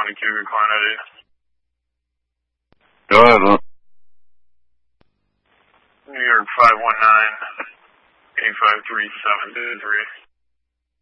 120 Cougar quantity. Go ahead, huh? New York 519 85373.